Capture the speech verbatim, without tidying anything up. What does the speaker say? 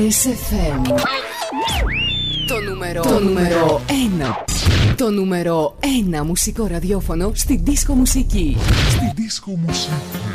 Kiss εφ εμ. Το νούμερο, το νούμερο ένα. Το νούμερο ένα μουσικό ραδιόφωνο στην δίσκο μουσική. Στην δίσκο μουσική.